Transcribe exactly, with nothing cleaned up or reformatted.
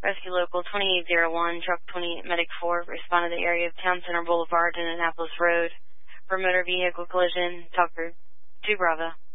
Rescue Local twenty-eight oh one, Truck twenty-eight, Medic four, respond to the area of Town Center Boulevard and Annapolis Road for motor vehicle collision. Talker two Bravo.